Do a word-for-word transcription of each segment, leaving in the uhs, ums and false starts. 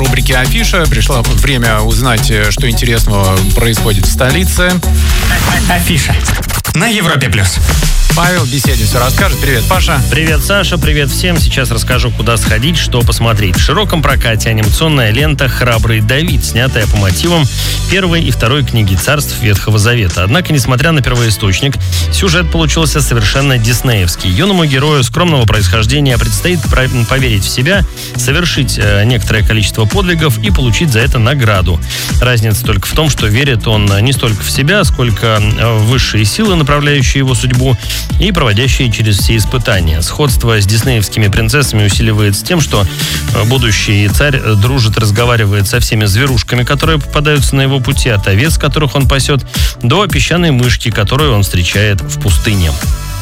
рубрике «Афиша». Пришло время узнать, что интересного происходит в столице. Афиша на Европе плюс. Павел Беседин все расскажет. Привет, Паша. Привет, Саша. Привет всем. Сейчас расскажу, куда сходить, что посмотреть. В широком прокате анимационная лента «Храбрый Давид», снятая по мотивам первой и второй книги царств Ветхого Завета. Однако, несмотря на первоисточник, сюжет получился совершенно диснеевский. Юному герою скромного происхождения предстоит поверить в себя, совершить некоторое количество подвигов и получить за это награду. Разница только в том, что верит он не столько в себя, сколько в высшие силы, направляющие его судьбу, и проводящие через все испытания. Сходство с диснеевскими принцессами усиливается тем, что будущий царь дружит, разговаривает со всеми зверушками, которые попадаются на его пути, от овец, которых он пасет, до песчаной мышки, которую он встречает в пустыне.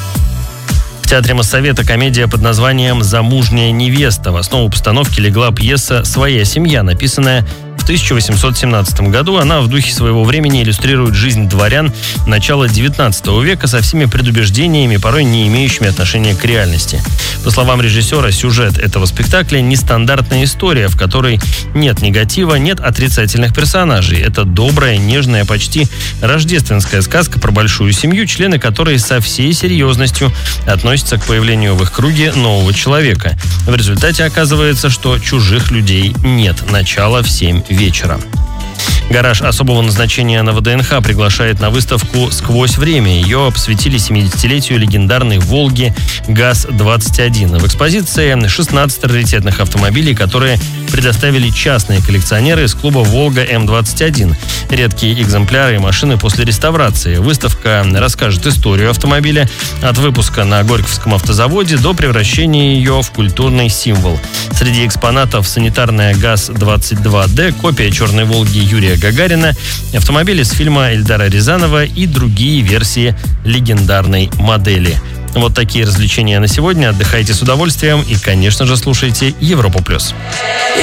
В Театре Моссовета комедия под названием «Замужняя невеста». В основу постановки легла пьеса «Своя семья», написанная в тысяча восемьсот семнадцатом году. Она в духе своего времени иллюстрирует жизнь дворян начала девятнадцатого века со всеми предубеждениями, порой не имеющими отношения к реальности. По словам режиссера, сюжет этого спектакля – нестандартная история, в которой нет негатива, нет отрицательных персонажей. Это добрая, нежная, почти рождественская сказка про большую семью, члены которой со всей серьезностью относятся к появлению в их круге нового человека. В результате оказывается, что чужих людей нет. Начало в семь вечера. Гараж особого назначения на ВДНХ приглашает на выставку «Сквозь время». Ее посвятили семидесятилетию легендарной «Волги ГАЗ двадцать один». В экспозиции шестнадцать раритетных автомобилей, которые предоставили частные коллекционеры из клуба «Волга М двадцать один». Редкие экземпляры и машины после реставрации. Выставка расскажет историю автомобиля от выпуска на Горьковском автозаводе до превращения ее в культурный символ. Среди экспонатов санитарная ГАЗ двадцать два Д, копия черной «Волги» Юрия Гагарина, автомобили с фильма Эльдара Рязанова и другие версии легендарной модели. Вот такие развлечения на сегодня. Отдыхайте с удовольствием и, конечно же, слушайте Европу плюс.